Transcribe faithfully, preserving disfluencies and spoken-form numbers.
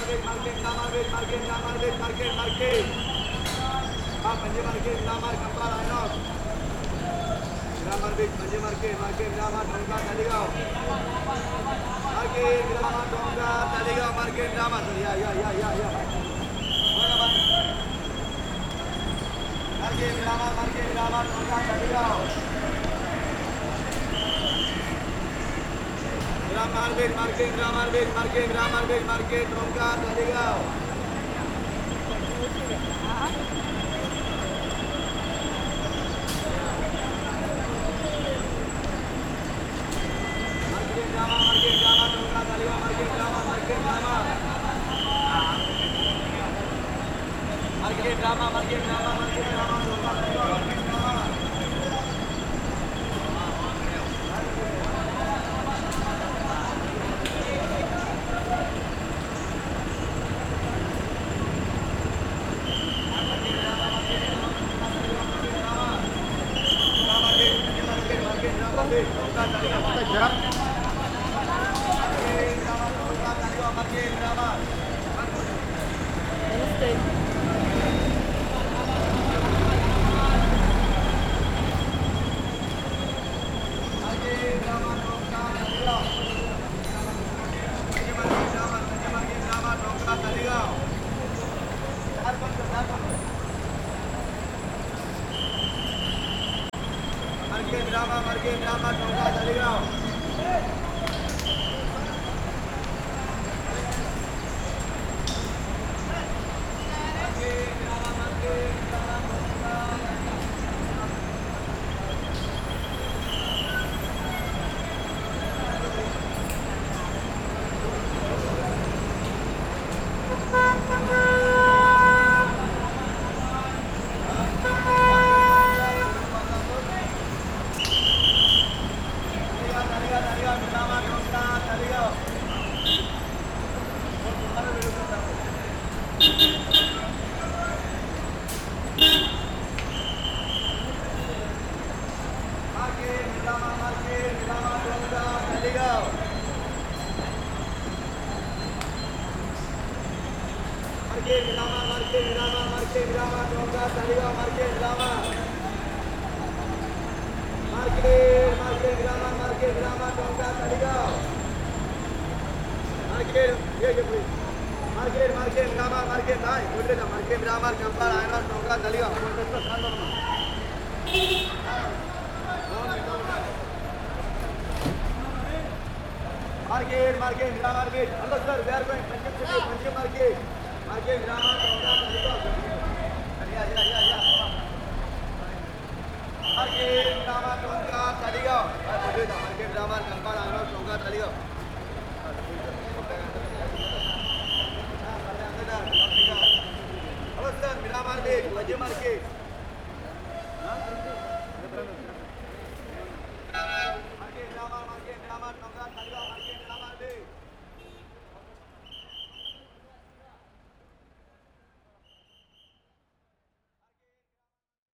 market, market, market, market, market, market. Ah, Panji market, Myanmar, Kampala, Ainos. Myanmar big, Panji market, market, Myanmar, Tonga, Taligaon. Market, Myanmar, Tonga, Taligaon, market, Myanmar. Yeah, yeah, yeah, yeah, yeah. Market, Myanmar, market, Myanmar, Tonga, Taligaon. Myanmar big, market, Myanmar big, market, Myanmar big, market, Tonga, Taligaon. Market drama, market drama, market drama, market drama. Market drama, market drama, Tonga, Taligaon. Market drama, market drama, market drama, Tonga, Taligaon, market drama. Market, market drama, market drama, Tonga, Taligaon. Market, ये ये please. Market, market drama, market नाइ, बोल रहे ना market drama, Kampala, Ainos, Tonga, Taligaon. बोल रहे तो शांत हो ना. Market, market drama, market. Hello sir, we are going Pancham City, Pancham market. Market drama, Tonga, Taligaon. Yeah, yeah, yeah, yeah. Market drama, Tonga, Taligaon. बोल रहे ना market drama, Kampala, Ainos, Tonga, Taligaon. Hello sir, Miramar Beach, Vaji market.